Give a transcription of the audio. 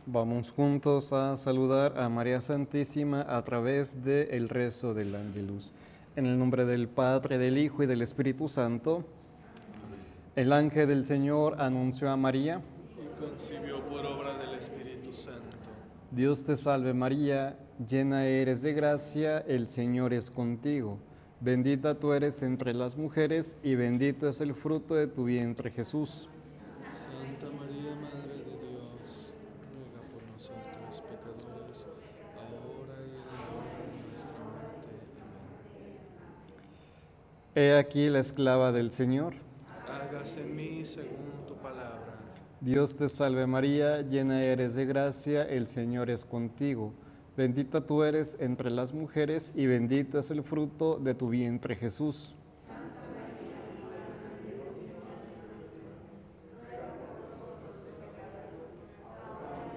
Vamos juntos a saludar a María Santísima a través del rezo del Ángelus. En el nombre del Padre, del Hijo y del Espíritu Santo, el ángel del Señor anunció a María: Y concibió por obra del Espíritu Santo. Dios te salve María, llena eres de gracia, el Señor es contigo. Bendita tú eres entre las mujeres y bendito es el fruto de tu vientre Jesús. Santa María, Madre de Dios, ruega por nosotros pecadores, ahora y en la hora de nuestra muerte. Amén. He aquí la esclava del Señor. Hágase en mí según tu palabra. Dios te salve María, llena eres de gracia, el Señor es contigo. Bendita tú eres entre las mujeres y bendito es el fruto de tu vientre Jesús.